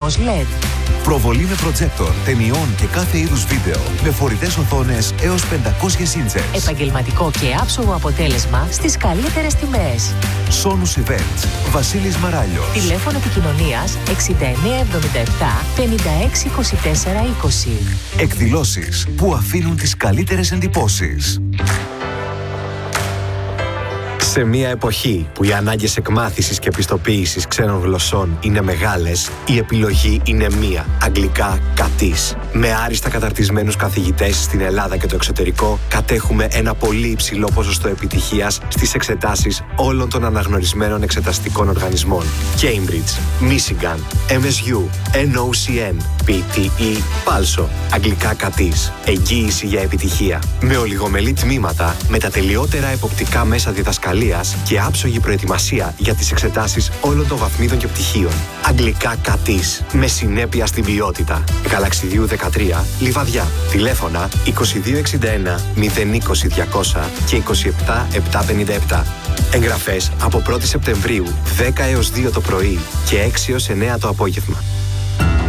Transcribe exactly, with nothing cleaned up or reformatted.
φωτισμούς ελ ι ντι. Προβολή με προτζέκτορ, ταινιών και κάθε είδους βίντεο με φορητές οθόνες έως πεντακόσιες ίντσες. Επαγγελματικό και άψογο αποτέλεσμα στις καλύτερες τιμές. Sonus Events. Βασίλης Μαράλιος. Τηλέφωνο επικοινωνίας εξήντα εννέα εβδομήντα επτά πενήντα έξι είκοσι τέσσερα είκοσι. Εκδηλώσεις που αφήνουν τις καλύτερες εντυπώσεις. Σε μια εποχή που οι ανάγκες εκμάθησης και επιστοποίησης ξένων γλωσσών είναι μεγάλες, η επιλογή είναι μία. Αγγλικά κατής. Με άριστα καταρτισμένους καθηγητές στην Ελλάδα και το εξωτερικό, κατέχουμε ένα πολύ υψηλό ποσοστό επιτυχίας στις εξετάσεις όλων των αναγνωρισμένων εξεταστικών οργανισμών. Cambridge, Michigan, εμ ες γιου, εν ο σι εν, πι τι ι, Πάλσο. Αγγλικά κατής. Εγγύηση για επιτυχία. Με ολιγομελή τμήματα, με τα τελειότερα εποπτικά μέσα διδασκαλίας και άψογη προετοιμασία για τις εξετάσεις όλων των βαθμίδων και πτυχίων. Αγγλικά κατής. Με συνέπεια στην ποιότητα. Γαλαξιδίου δεκατρία, Λιβαδιά. Τηλέφωνα είκοσι δύο εξήντα ένα μηδέν είκοσι διακόσια και είκοσι επτά επτακόσια πενήντα επτά. Εγγραφές από πρώτη Σεπτεμβρίου δέκα έως δύο το πρωί και έξι έως εννέα το απόγευμα.